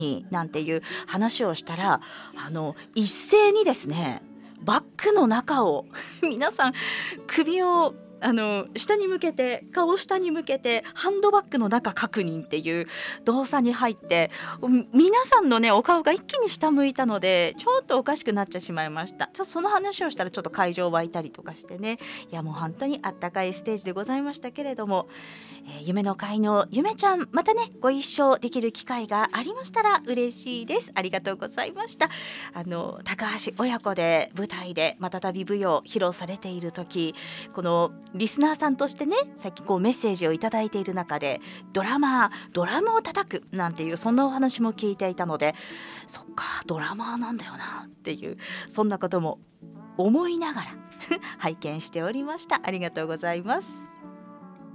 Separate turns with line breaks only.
なんていう話をしたら、一斉にですね、バッグの中を皆さん首を下に向けて、顔を下に向けてハンドバッグの中確認っていう動作に入って、皆さんのねお顔が一気に下向いたので、ちょっとおかしくなってしまいました。その話をしたらちょっと会場湧いたりとかしてね、いやもう本当にあったかいステージでございましたけれども、夢の会のゆめちゃん、またねご一緒できる機会がありましたら嬉しいです。ありがとうございました。高橋親子で舞台でまたたび舞踊を披露されている時、このリスナーさんとしてね、さっきメッセージをいただいている中で、ドラムを叩くなんていうそんなお話も聞いていたので、そっかドラマーなんだよなっていう、そんなことも思いながら拝見しておりました。ありがとうございます。